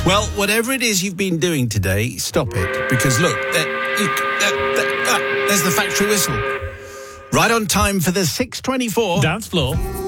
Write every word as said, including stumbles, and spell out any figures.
Well, whatever it is you've been doing today, stop it. Because look, that, that, that, ah, there's the factory whistle. Right on time for the six twenty-four Dance floor.